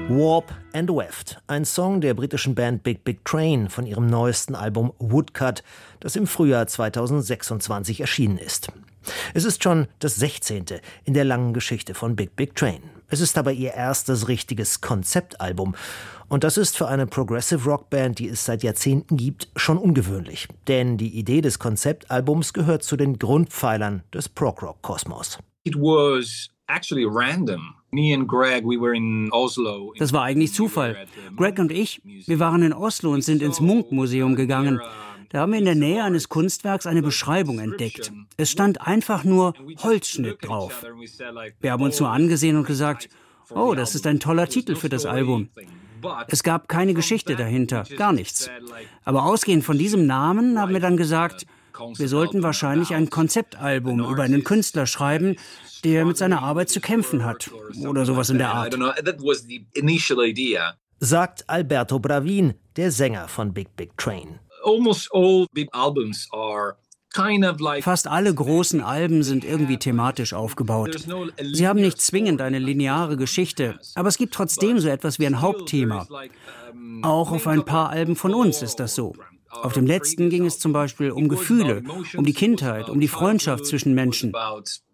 Warp and Weft, ein Song der britischen Band Big Big Train von ihrem neuesten Album Woodcut, das im Frühjahr 2026 erschienen ist. Es ist schon das 16. in der langen Geschichte von Big Big Train. Es ist aber ihr erstes richtiges Konzeptalbum. Und das ist für eine Progressive Rock Band, die es seit Jahrzehnten gibt, schon ungewöhnlich. Denn die Idee des Konzeptalbums gehört zu den Grundpfeilern des Prog-Rock-Kosmos. It was actually random. Me and Greg, we were in Oslo. Das war eigentlich Zufall. Greg und ich, wir waren in Oslo und sind ins Munch-Museum gegangen. Da haben wir in der Nähe eines Kunstwerks eine Beschreibung entdeckt. Es stand einfach nur Holzschnitt drauf. Wir haben uns nur angesehen und gesagt, oh, das ist ein toller Titel für das Album. Es gab keine Geschichte dahinter, gar nichts. Aber ausgehend von diesem Namen haben wir dann gesagt, wir sollten wahrscheinlich ein Konzeptalbum über einen Künstler schreiben, der mit seiner Arbeit zu kämpfen hat. Oder sowas in der Art. Sagt Alberto Bravin, der Sänger von Big Big Train. Fast alle großen Alben sind irgendwie thematisch aufgebaut. Sie haben nicht zwingend eine lineare Geschichte, aber es gibt trotzdem so etwas wie ein Hauptthema. Auch auf ein paar Alben von uns ist das so. Auf dem letzten ging es zum Beispiel um Gefühle, um die Kindheit, um die Freundschaft zwischen Menschen.